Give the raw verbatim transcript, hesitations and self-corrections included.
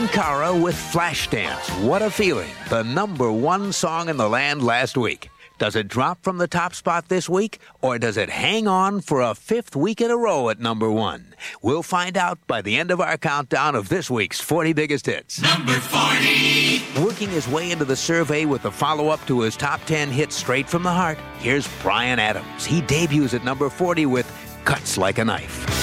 Sin Cara with Flashdance. What a feeling. The number one song in the land last week. Does it drop from the top spot this week, or does it hang on for a fifth week in a row at number one? We'll find out by the end of our countdown of this week's forty Biggest Hits. Number forty. Working his way into the survey with the follow-up to his top ten hits straight from the heart, here's Bryan Adams. He debuts at number forty with Cuts Like a Knife.